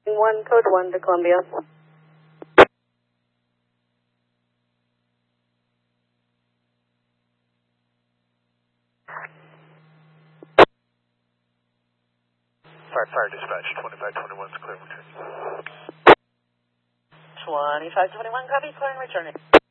Code 1 to Columbia. Fire dispatch, 2521 is clear returning. 2521, copy, clear and returning.